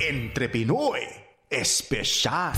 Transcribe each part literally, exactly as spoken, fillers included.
Entre Pinoy Espesyal.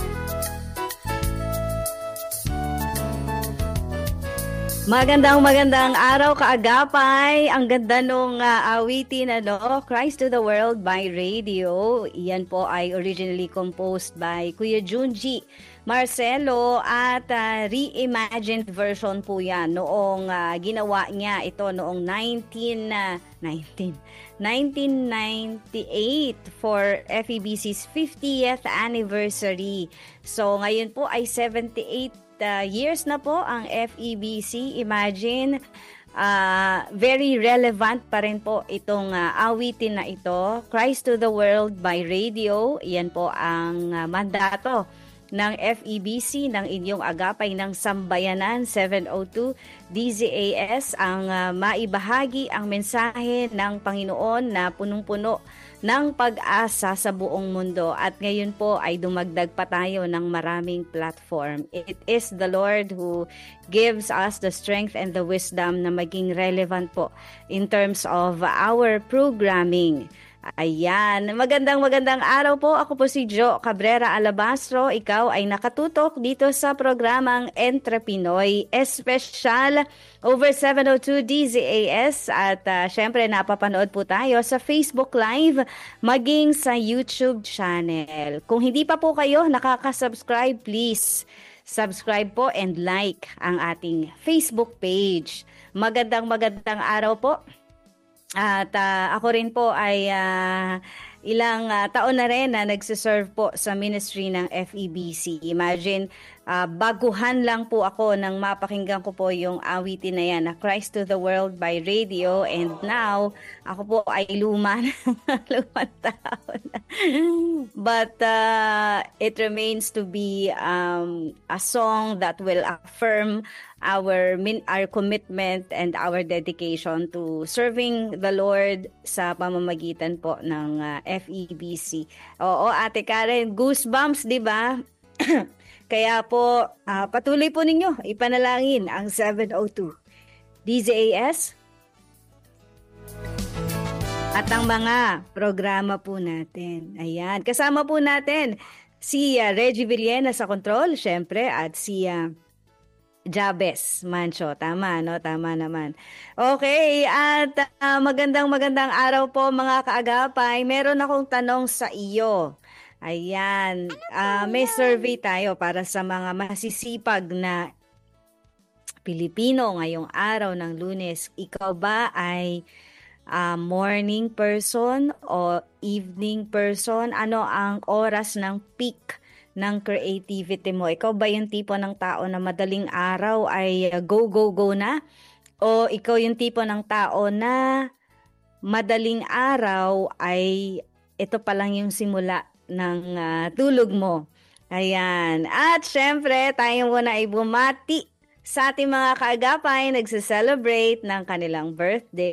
Magandang magandang araw kaagapay. Ang ganda nung uh, awitin ano, Christ to the World by Radio. Iyan po ay originally composed by Kuya Junji Marcelo at uh, reimagined version po yan noong uh, ginawa niya ito noong nineteen, uh, nineteen, nineteen ninety-eight for F E B C's fiftieth anniversary. So ngayon po ay seventy-eight Uh, years na po ang F E B C. Imagine, uh, very relevant pa rin po itong uh, awitin na ito, Christ to the World by Radio. Iyan po ang uh, mandato ng F E B C, ng inyong agapay ng Sambayanan seven oh two D Z A S, ang uh, maibahagi ang mensahe ng Panginoon na punong-puno ng pag-asa sa buong mundo. At ngayon po ay dumagdag pa tayo ng maraming platform. It is the Lord who gives us the strength and the wisdom na maging relevant po in terms of our programming. Ayan, magandang magandang araw po. Ako po si Jo Cabrera Alabastro. Ikaw ay nakatutok dito sa programang Entre Pinoy Espesyal over seven oh two D Z A S. At uh, syempre napapanood po tayo sa Facebook Live maging sa YouTube channel. Kung hindi pa po kayo nakaka-subscribe, please subscribe po and like ang ating Facebook page. Magandang magandang araw po. At uh, ako rin po ay uh, ilang uh, taon na rin na nagsiserve po sa ministry ng F E B C. Imagine, uh, baguhan lang po ako nang mapakinggan ko po yung awitin na yan na Christ to the World by Radio. And now, ako po ay luma na, lumang taon na. But uh, it remains to be um, a song that will affirm our min our commitment and our dedication to serving the Lord sa pamamagitan po ng uh, F E B C. Oo, Ate Karen, goosebumps, 'di ba? Kaya po uh, patuloy po ninyo ipanalangin ang seven oh two D Z A S at ang mga programa po natin. Ayan, kasama po natin si uh, Reggie Villena sa control, syempre, at si uh, Jabez Mancho. Tama, no? Tama naman. Okay, at uh, magandang magandang araw po mga kaagapay. Meron akong tanong sa iyo. Ayan, uh, may survey tayo para sa mga masisipag na Pilipino ngayong araw ng Lunes. Ikaw ba ay uh, morning person o evening person? Ano ang oras ng peak ng creativity mo? Ikaw ba yung tipo ng tao na madaling araw ay go, go, go na? O ikaw yung tipo ng tao na madaling araw ay ito pa lang yung simula ng uh, tulog mo? Ayan. At syempre, tayo muna ay bumati sa ating mga kaagapay nagse-celebrate ng kanilang birthday.